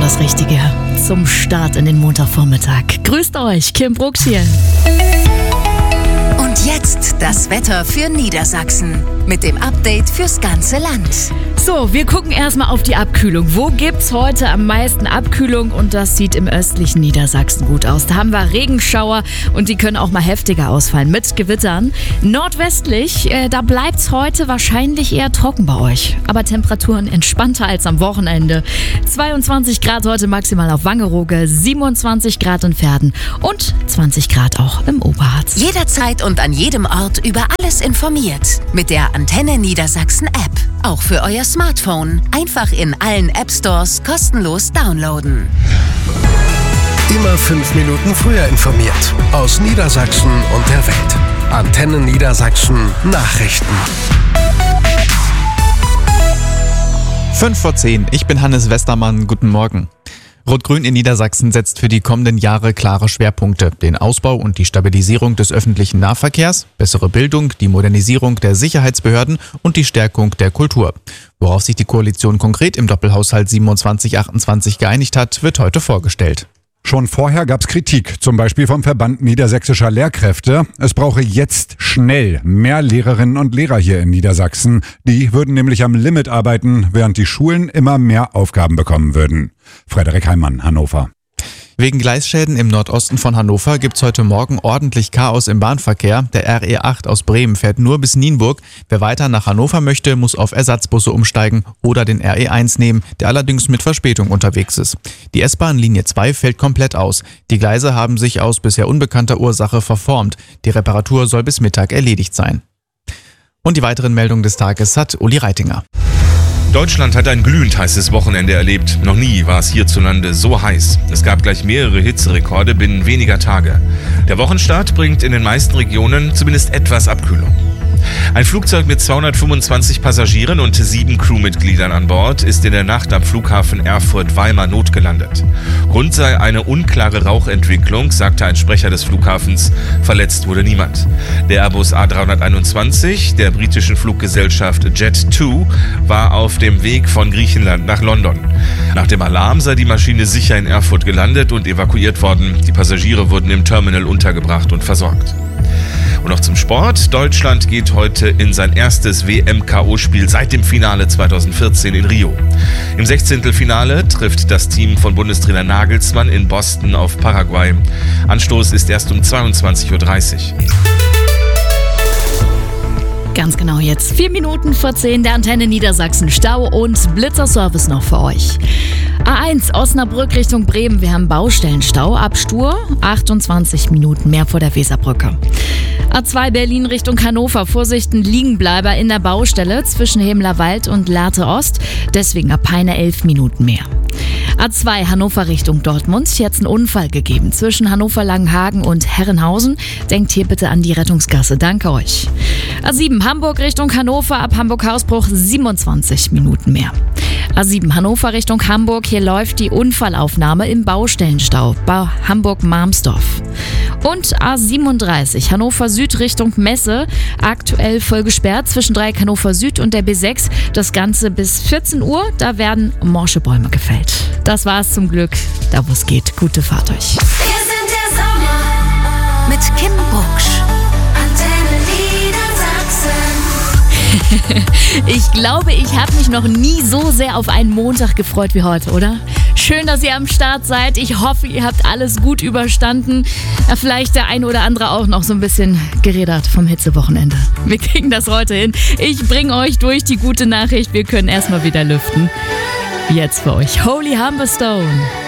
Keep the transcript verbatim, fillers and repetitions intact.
das Richtige zum Start in den Montagvormittag. Grüßt euch, Kim Brooks hier. Und jetzt das Wetter für Niedersachsen mit dem Update fürs ganze Land. So, wir gucken erstmal auf die Abkühlung. Wo gibt's heute am meisten Abkühlung? Und das sieht im östlichen Niedersachsen gut aus. Da haben wir Regenschauer und die können auch mal heftiger ausfallen mit Gewittern. Nordwestlich, äh, da bleibt's heute wahrscheinlich eher trocken bei euch. Aber Temperaturen entspannter als am Wochenende. zweiundzwanzig Grad heute maximal auf Wangerooge, siebenundzwanzig Grad in Verden und zwanzig Grad auch im Oberharz. Jederzeit und an jedem Ort über alles informiert. Mit der Antenne Niedersachsen App. Auch für euer Smartphone. Einfach in allen App Stores kostenlos downloaden. Immer fünf Minuten früher informiert. Aus Niedersachsen und der Welt. Antenne Niedersachsen Nachrichten. fünf vor zehn, ich bin Hannes Westermann, guten Morgen. Rot-Grün in Niedersachsen setzt für die kommenden Jahre klare Schwerpunkte. Den Ausbau und die Stabilisierung des öffentlichen Nahverkehrs, bessere Bildung, die Modernisierung der Sicherheitsbehörden und die Stärkung der Kultur. Worauf sich die Koalition konkret im Doppelhaushalt siebenundzwanzig achtundzwanzig geeinigt hat, wird heute vorgestellt. Schon vorher gab's Kritik, zum Beispiel vom Verband Niedersächsischer Lehrkräfte. Es brauche jetzt schnell mehr Lehrerinnen und Lehrer hier in Niedersachsen. Die würden nämlich am Limit arbeiten, während die Schulen immer mehr Aufgaben bekommen würden. Frederik Heimann, Hannover. Wegen Gleisschäden im Nordosten von Hannover gibt's heute Morgen ordentlich Chaos im Bahnverkehr. Der R E acht aus Bremen fährt nur bis Nienburg. Wer weiter nach Hannover möchte, muss auf Ersatzbusse umsteigen oder den R E eins nehmen, der allerdings mit Verspätung unterwegs ist. Die S-Bahn Linie zwei fällt komplett aus. Die Gleise haben sich aus bisher unbekannter Ursache verformt. Die Reparatur soll bis Mittag erledigt sein. Und die weiteren Meldungen des Tages hat Uli Reitinger. Deutschland hat ein glühend heißes Wochenende erlebt. Noch nie war es hierzulande so heiß. Es gab gleich mehrere Hitzerekorde binnen weniger Tage. Der Wochenstart bringt in den meisten Regionen zumindest etwas Abkühlung. Ein Flugzeug mit zweihundertfünfundzwanzig Passagieren und sieben Crewmitgliedern an Bord ist in der Nacht am Flughafen Erfurt-Weimar notgelandet. Grund sei eine unklare Rauchentwicklung, sagte ein Sprecher des Flughafens. Verletzt wurde niemand. Der Airbus A dreihunderteinundzwanzig der britischen Fluggesellschaft Jet zwei war auf dem Weg von Griechenland nach London. Nach dem Alarm sei die Maschine sicher in Erfurt gelandet und evakuiert worden. Die Passagiere wurden im Terminal untergebracht und versorgt. Und noch zum Sport. Deutschland geht heute in sein erstes W M-K O-Spiel seit dem Finale zweitausendvierzehn in Rio. Im Sechzehntelfinale trifft das Team von Bundestrainer Nagelsmann in Boston auf Paraguay. Anstoß ist erst um zweiundzwanzig Uhr dreißig. Ganz genau jetzt. Vier Minuten vor zehn der Antenne Niedersachsen. Stau und Blitzerservice noch für euch. A eins Osnabrück Richtung Bremen. Wir haben Baustellenstau. Ab Stur achtundzwanzig Minuten mehr vor der Weserbrücke. A zwei Berlin Richtung Hannover. Vorsichten, Liegenbleiber in der Baustelle zwischen Hemlerwald und Lehrte Ost. Deswegen ab Peine elf Minuten mehr. A zwei Hannover Richtung Dortmund. Hier hat es einen Unfall gegeben zwischen Hannover-Langenhagen und Herrenhausen. Denkt hier bitte an die Rettungsgasse. Danke euch. A sieben Hamburg Richtung Hannover. Ab Hamburg-Hausbruch siebenundzwanzig Minuten mehr. A sieben Hannover Richtung Hamburg. Hier läuft die Unfallaufnahme im Baustellenstau bei Hamburg-Marmsdorf. Und A siebenunddreißig Hannover Süd Richtung Messe. Aktuell voll gesperrt zwischen Dreieck Hannover Süd und der B sechs. Das Ganze bis vierzehn Uhr. Da werden morsche Bäume gefällt. Das war's zum Glück. Da wo es geht. Gute Fahrt euch. Wir sind der Sommer mit Kim Brooks. Antenne Niedersachsen. Ich glaube, ich habe mich noch nie so sehr auf einen Montag gefreut wie heute, oder? Schön, dass ihr am Start seid. Ich hoffe, ihr habt alles gut überstanden. Vielleicht der eine oder andere auch noch so ein bisschen gerädert vom Hitzewochenende. Wir kriegen das heute hin. Ich bringe euch durch die gute Nachricht. Wir können erstmal wieder lüften. Jetzt für euch Holy Humberstone.